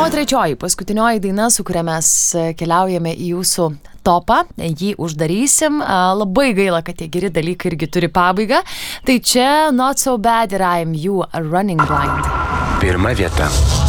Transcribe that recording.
Na, o trečioji, paskutinioji daina, su kuria mes keliaujame į jūsų topą, jį uždarysim. Labai gaila, kad tie geri dalykai irgi turi pabaigą. Tai čia Not So Bad ir I'm You Running Blind. Pirma vieta.